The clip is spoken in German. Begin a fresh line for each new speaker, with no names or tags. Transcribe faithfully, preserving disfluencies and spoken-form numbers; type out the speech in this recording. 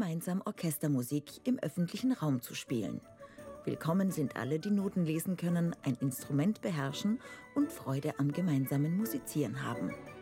gemeinsam Orchestermusik im öffentlichen Raum zu spielen. Willkommen sind alle, die Noten lesen können, ein Instrument beherrschen und Freude am gemeinsamen Musizieren haben.